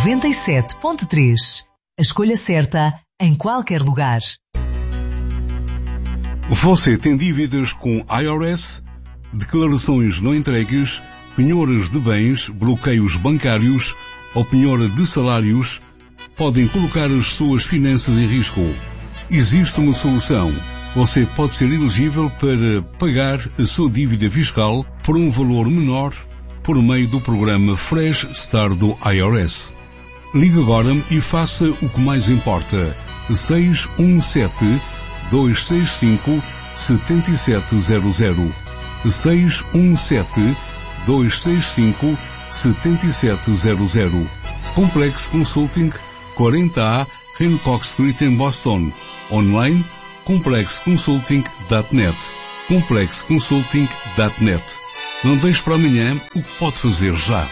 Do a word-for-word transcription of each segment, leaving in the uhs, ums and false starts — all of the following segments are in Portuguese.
noventa e sete ponto três. A escolha certa em qualquer lugar. Você tem dívidas com I R S? Declarações não entregues, penhoras de bens, bloqueios bancários ou penhora de salários podem colocar as suas finanças em risco. Existe uma solução. Você pode ser elegível para pagar a sua dívida fiscal por um valor menor por meio do programa Fresh Start do I R S. Ligue agora e faça o que mais importa. seis um sete, dois seis cinco, sete sete zero zero. seis um sete, dois seis cinco, sete sete zero zero. Complex Consulting, quarenta A, Hancock Street em Boston. Online, complex consulting ponto net. complex consulting ponto net. Não deixe para amanhã o que pode fazer já.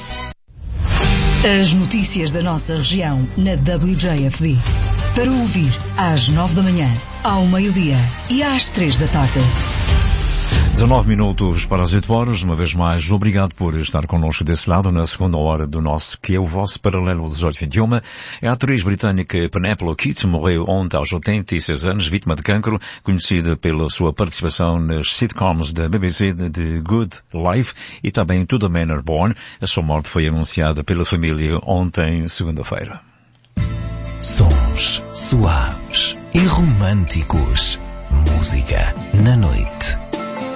As notícias da nossa região na W J F D. Para ouvir às nove da manhã, ao meio-dia e às três da tarde. dezanove minutos para as oito horas. Uma vez mais, obrigado por estar connosco desse lado na segunda hora do nosso, que é o vosso paralelo dezoito vinte e um. A atriz britânica Penelope Keaton morreu ontem aos oitenta e seis anos, vítima de cancro, conhecida pela sua participação nas sitcoms da B B C de The Good Life e também To the Manor Born. A sua morte foi anunciada pela família ontem, segunda-feira. Sons suaves e românticos. Música na noite.